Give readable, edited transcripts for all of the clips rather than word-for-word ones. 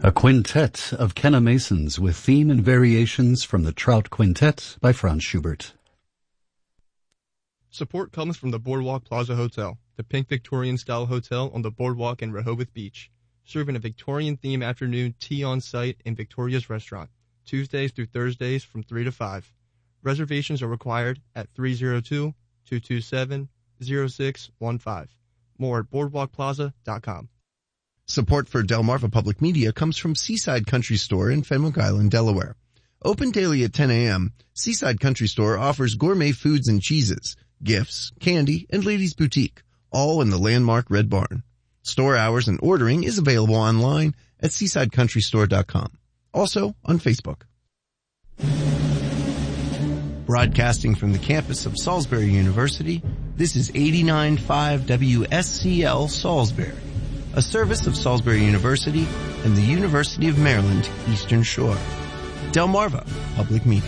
A quintet of Kenna Masons with theme and variations from the Trout Quintet by Franz Schubert. Support comes from the Boardwalk Plaza Hotel, the pink Victorian-style hotel on the boardwalk in Rehoboth Beach, serving a Victorian-themed afternoon tea on site in Victoria's Restaurant, Tuesdays through Thursdays from 3 to 5. Reservations are required at 302-227-0615. More at boardwalkplaza.com. Support for Delmarva Public Media comes from Seaside Country Store in Fenwick Island, Delaware. Open daily at 10 a.m., Seaside Country Store offers gourmet foods and cheeses, gifts, candy, and ladies' boutique, all in the landmark Red Barn. Store hours and ordering is available online at seasidecountrystore.com. Also on Facebook. Broadcasting from the campus of Salisbury University, this is 89.5 WSCL Salisbury, a service of Salisbury University and the University of Maryland, Eastern Shore. Delmarva Public Media.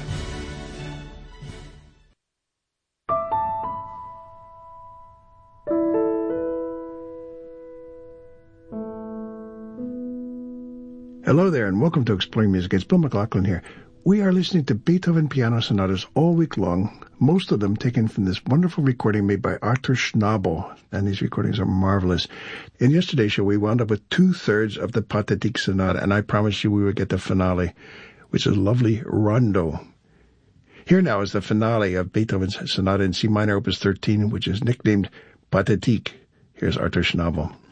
Hello there, and welcome to Exploring Music. It's Bill McLaughlin here. We are listening to Beethoven piano sonatas all week long, most of them taken from this wonderful recording made by Arthur Schnabel, and these recordings are marvelous. In yesterday's show, we wound up with 2/3 of the Pathetique Sonata, and I promised you we would get the finale, which is a lovely rondo. Here now is the finale of Beethoven's Sonata in C minor, Opus 13, which is nicknamed Pathetique. Here's Arthur Schnabel.